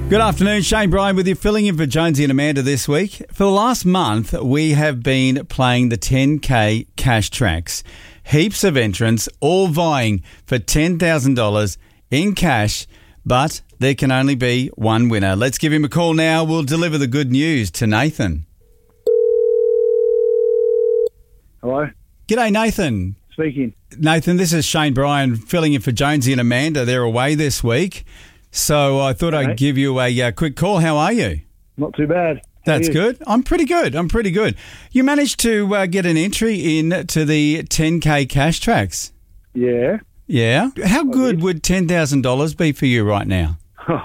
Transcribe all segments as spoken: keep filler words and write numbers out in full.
Good afternoon, Shane Bryan with you, filling in for Jonesy and Amanda this week. For the last month, we have been playing the ten K cash tracks. Heaps of entrants, all vying for ten thousand dollars in cash, but there can only be one winner. Let's give him a call now. We'll deliver the good news to Nathan. Hello? G'day, Nathan. Speaking. Nathan, this is Shane Bryan filling in for Jonesy and Amanda. They're away this week. So I thought Okay. I'd give you a uh, quick call. How are you? Not too bad. How That's are you? good. I'm pretty good. I'm pretty good. You managed to uh, get an entry in to the ten K cash tracks. Yeah. Yeah. How good did. would ten thousand dollars be for you right now?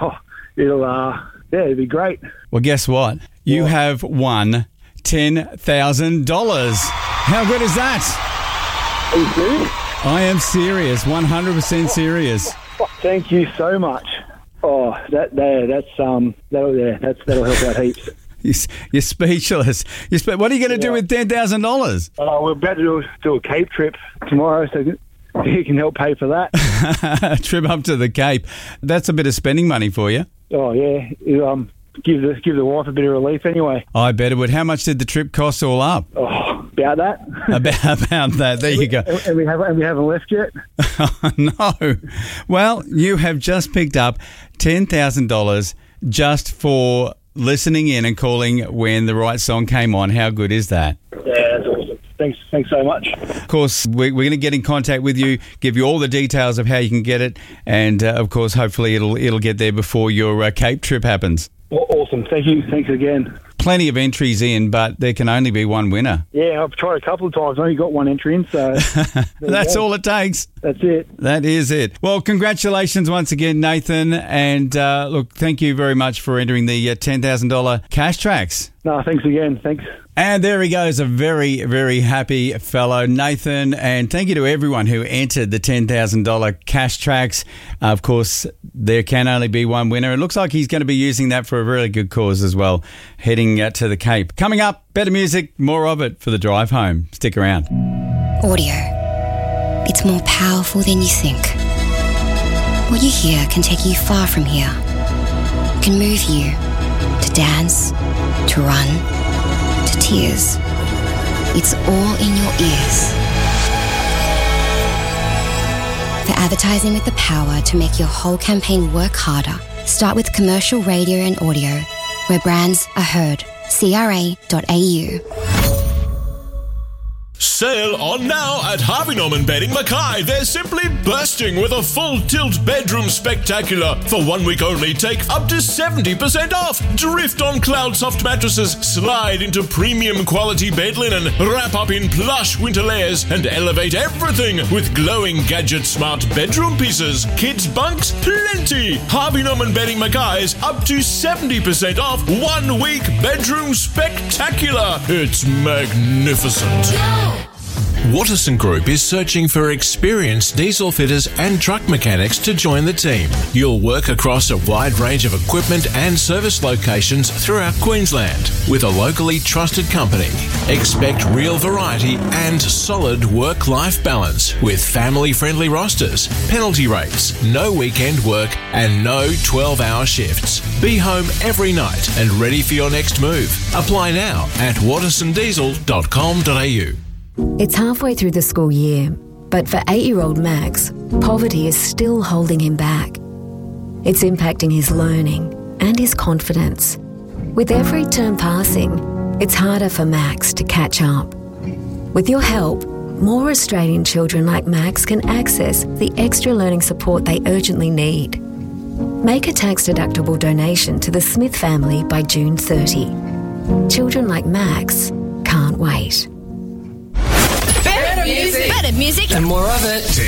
it'll, uh, yeah, it'd be great. Well, guess what? You What? have won ten thousand dollars. How good is that? Are you serious? I am serious. one hundred percent serious. Thank you so much. Oh, that there, that's um, that'll yeah, that's that'll help out heaps. You're, you're speechless. You're spe- what are you going to do Yeah. with ten thousand dollars? Uh, we're about to do, do a Cape trip tomorrow, so you can help pay for that. Trip up to the Cape. That's a bit of spending money for you. Oh yeah, you, um, give the give the wife a bit of relief anyway. I bet it would. How much did the trip cost all up? Oh, about that. About, about that. There you go. And, and we haven't and we haven't left yet. Oh, no. Well, you have just picked up ten thousand dollars just for listening in and calling when the right song came on. How good is that? Yeah, that's awesome. Thanks, thanks so much. Of course, we- we're going to get in contact with you, give you all the details of how you can get it, and uh, of course, hopefully, it'll it'll get there before your uh, Cape trip happens. Aw- Awesome. Thank you. Thanks again. Plenty of entries in, but there can only be one winner. Yeah, I've tried a couple of times. I only got one entry in, so there you That's go. all it takes. That's it. That is it. Well, congratulations once again, Nathan. And uh, look, thank you very much for entering the uh, ten thousand dollars cash tracks. No, thanks again. Thanks. And there he goes, a very, very happy fellow, Nathan. And thank you to everyone who entered the ten thousand dollars cash tracks. Uh, of course, there can only be one winner. It looks like he's going to be using that for a really good cause as well, heading uh, to the Cape. Coming up, better music, more of it for the drive home. Stick around. Audio. It's more powerful than you think. What you hear can take you far from here. It can move you to dance, to run, to tears. It's all in your ears. For advertising with the power to make your whole campaign work harder, start with commercial radio and audio, where brands are heard. C R A dot A U. Sale on now at Harvey Norman Bedding Mackay. They're simply bursting with a full tilt bedroom spectacular. For one week only, take up to seventy percent off. Drift on Cloud Soft mattresses, slide into premium quality bed linen, wrap up in plush winter layers, and elevate everything with glowing gadget smart bedroom pieces. Kids bunks, plenty. Harvey Norman Bedding Mackay's up to seventy percent off. One week bedroom spectacular. It's magnificent. Watterson Group is searching for experienced diesel fitters and truck mechanics to join the team. You'll work across a wide range of equipment and service locations throughout Queensland with a locally trusted company. Expect real variety and solid work-life balance with family-friendly rosters, penalty rates, no weekend work and no twelve-hour shifts. Be home every night and ready for your next move. Apply now at watterson diesel dot com dot a u. It's halfway through the school year, but for eight-year-old Max, poverty is still holding him back. It's impacting his learning and his confidence. With every term passing, it's harder for Max to catch up. With your help, more Australian children like Max can access the extra learning support they urgently need. Make a tax-deductible donation to the Smith family by June thirtieth. Children like Max can't wait. Better music. Better music. And more of it.